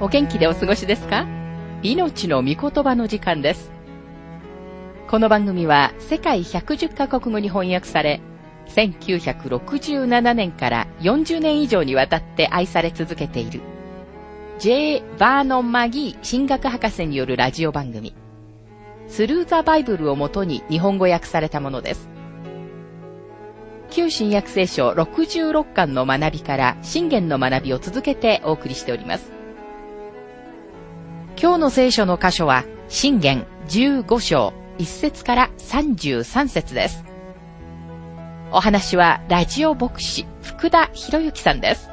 お元気でお過ごしですか？命の御言葉の時間です。この番組は世界110カ国語に翻訳され、1967年から40年以上にわたって愛され続けている J. バーノン・マギー神学博士によるラジオ番組スルー・ザ・バイブルをもとに日本語訳されたものです。旧新約聖書66巻の学びから箴言の学びを続けてお送りしております。今日の聖書の箇所は箴言15章1節から33節です。お話はラジオ牧師福田博之さんです。